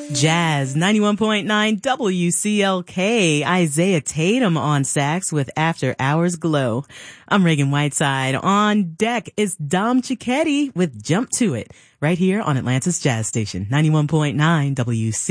Jazz 91.9 WCLK. Isaiah Tatum on sax with After Hours Glow. I'm Reagan Whiteside. On deck is Dom Cicchetti with Jump to It right here on Atlanta's Jazz Station 91.9 WCLK.